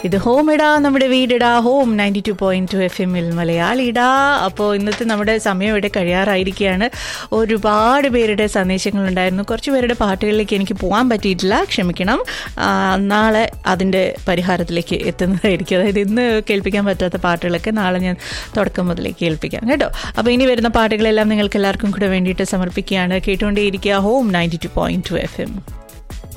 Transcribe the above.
ഇത് ഹോം ഇടാ, നമ്മുടെ വീടിടാ, ഹോം 92.2 FM മലയാളിടാ. അപ്പോൾ ഇന്നത്തെ നമ്മുടെ സമയം ഇവിടെ കഴിയാറായിരിക്കുകയാണ്. ഒരുപാട് പേരുടെ സന്ദേശങ്ങളുണ്ടായിരുന്നു. കുറച്ച് പേരുടെ പാട്ടുകളിലേക്ക് എനിക്ക് പോകാൻ പറ്റിയിട്ടില്ല, ക്ഷമിക്കണം. നാളെ അതിൻ്റെ പരിഹാരത്തിലേക്ക് എത്തുന്നതായിരിക്കും. അതായത് ഇന്ന് കേൾപ്പിക്കാൻ പറ്റാത്ത പാട്ടുകളൊക്കെ നാളെ ഞാൻ തുടക്കം മുതലേക്ക് കേൾപ്പിക്കാം കേട്ടോ. അപ്പോൾ ഇനി വരുന്ന പാട്ടുകളെല്ലാം നിങ്ങൾക്ക് എല്ലാവർക്കും കൂടെ വേണ്ടിയിട്ട് സമർപ്പിക്കുകയാണ്. കേട്ടുകൊണ്ടേയിരിക്കുക ഹോം 92.2 FM.